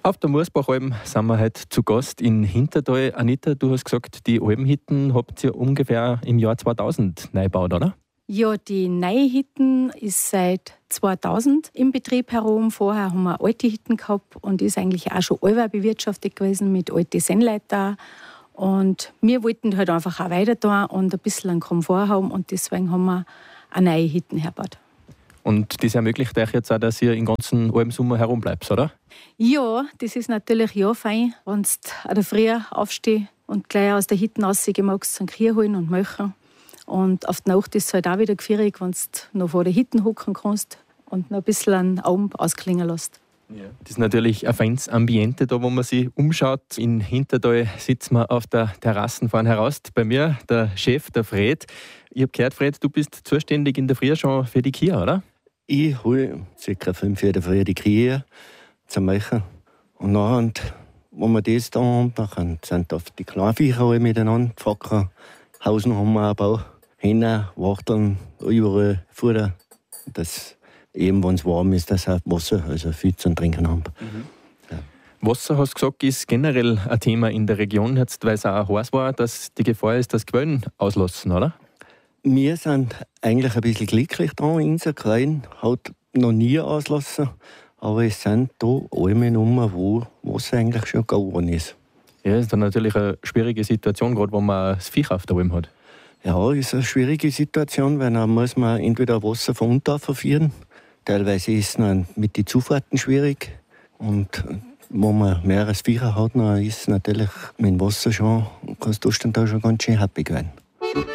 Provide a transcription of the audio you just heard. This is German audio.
Auf der Moosbachalm sind wir heute zu Gast in Hintertal. Anita, du hast gesagt, die Almhütten habt ihr ungefähr im Jahr 2000 neu gebaut, oder? Ja, die neue Hütten ist seit 2000 im Betrieb herum. Vorher haben wir alte Hütten gehabt und ist eigentlich auch schon allweil bewirtschaftet gewesen mit alten Sennleitern. Und wir wollten halt einfach auch weiter tun und ein bisschen einen Komfort haben und deswegen haben wir eine neue Hütten hergebaut. Und das ermöglicht euch jetzt auch, dass ihr den ganzen Almsommer herumbleibt, oder? Ja, das ist natürlich ja fein, wenn du an der Früh aufstehst und gleich aus der Hütte rausgehen magst, einen Kühe holen und machen. Und auf die Nacht ist es halt auch wieder gefährlich, wenn du noch vor der Hütte hocken kannst und noch ein bisschen einen Abend ausklingen lässt. Ja. Das ist natürlich ein feines Ambiente, da wo man sich umschaut. In Hintertal sitzen wir auf der Terrasse vorne heraus. Bei mir der Chef, der Fred. Ich habe gehört, Fred, du bist zuständig in der Früh schon für die Kühe, oder? Ich hole ca. 5 Uhr in der Früh die Kühe zu machen. Und nachher, wenn wir das da haben, dann sind oft die Kleinviecher alle miteinander. Die Facker, Hausen haben wir auch gebaut. Hähne, Wachteln, überall Futter. Das eben, wenn es warm ist, dass auch Wasser, also viel zum Trinken haben. Ja. Wasser, hast du gesagt, ist generell ein Thema in der Region, jetzt, weil es auch heiß war, dass die Gefahr ist, dass Quellen auslassen, oder? Wir sind eigentlich ein bisschen glücklich da in unserem Klein. Hat noch nie auslassen. Aber es sind da Almen rum, wo Wasser eigentlich schon geworden ist. Ja, das ist dann natürlich eine schwierige Situation, gerade wenn man das Viech auf der Alm hat. Ja, ist eine schwierige Situation, weil dann muss man entweder Wasser von unten verführen. Teilweise ist es dann mit den Zufahrten schwierig. Und wenn man mehrere Viecher hat, dann ist es natürlich mit dem Wasser schon, kannst du da schon ganz schön happy werden.